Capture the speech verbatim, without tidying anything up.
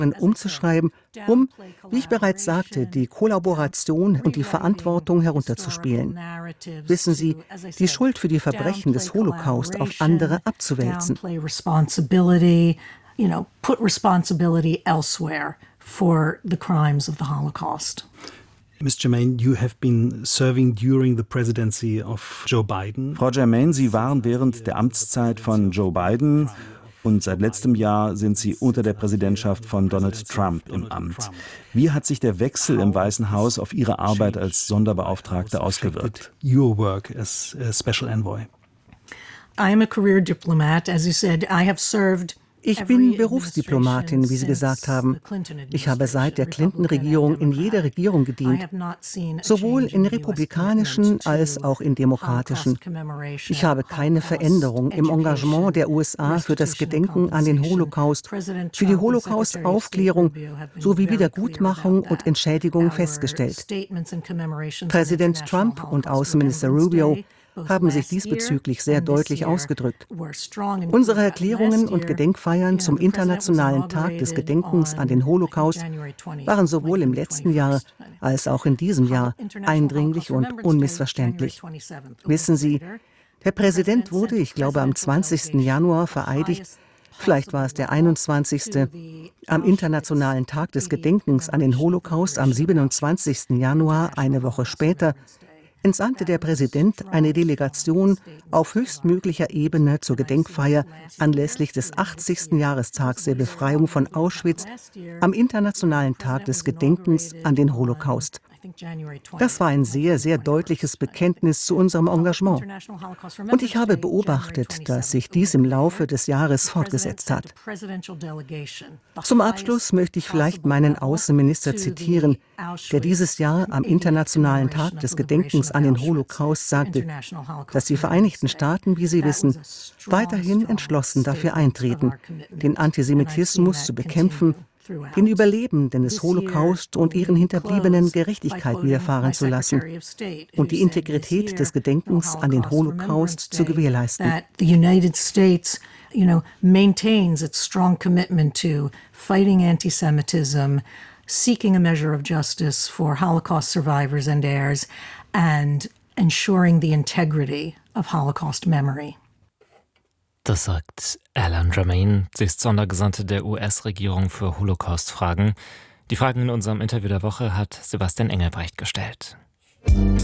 umzuschreiben, um, wie ich bereits sagte, die Kollaboration und die Verantwortung herunterzuspielen. Wissen Sie, die Schuld für die Verbrechen des Holocaust auf andere abzuwälzen. You know, put responsibility elsewhere for the crimes of the Holocaust. Miz Germain, you have been serving during the presidency of Joe Biden. Frau Germain, Sie waren während der Amtszeit von Joe Biden und seit letztem Jahr sind Sie unter der Präsidentschaft von Donald Trump im Amt. Wie hat sich der Wechsel im Weißen Haus auf Ihre Arbeit als Sonderbeauftragte ausgewirkt? Your work as a special envoy. I am a career diplomat. As you said, I have served. Ich bin Berufsdiplomatin, wie Sie gesagt haben. Ich habe seit der Clinton-Regierung in jeder Regierung gedient, sowohl in republikanischen als auch in demokratischen. Ich habe keine Veränderung im Engagement der U S A für das Gedenken an den Holocaust, für die Holocaust-Aufklärung sowie Wiedergutmachung und Entschädigung festgestellt. Präsident Trump und Außenminister Rubio haben sich diesbezüglich sehr deutlich ausgedrückt. Unsere Erklärungen und Gedenkfeiern zum Internationalen Tag des Gedenkens an den Holocaust waren sowohl im letzten Jahr als auch in diesem Jahr eindringlich und unmissverständlich. Wissen Sie, der Präsident wurde, ich glaube, am zwanzigsten Januar vereidigt, vielleicht war es der einundzwanzigste Am Internationalen Tag des Gedenkens an den Holocaust am siebenundzwanzigsten Januar, eine Woche später, entsandte der Präsident eine Delegation auf höchstmöglicher Ebene zur Gedenkfeier anlässlich des achtzigsten Jahrestags der Befreiung von Auschwitz am Internationalen Tag des Gedenkens an den Holocaust. Das war ein sehr, sehr deutliches Bekenntnis zu unserem Engagement. Und ich habe beobachtet, dass sich dies im Laufe des Jahres fortgesetzt hat. Zum Abschluss möchte ich vielleicht meinen Außenminister zitieren, der dieses Jahr am Internationalen Tag des Gedenkens an den Holocaust sagte, dass die Vereinigten Staaten, wie Sie wissen, weiterhin entschlossen dafür eintreten, den Antisemitismus zu bekämpfen, den Überlebenden des Holocaust und ihren Hinterbliebenen Gerechtigkeit widerfahren zu lassen und die Integrität des Gedenkens an den Holocaust zu gewährleisten. The United States, you know, maintains its strong commitment to fighting anti-Semitism, seeking a measure of justice for Holocaust survivors and heirs, and ensuring the integrity of Holocaust memory. Das sagt Alan Germain. Sie ist Sondergesandte der U S-Regierung für Holocaust-Fragen. Die Fragen in unserem Interview der Woche hat Sebastian Engelbrecht gestellt.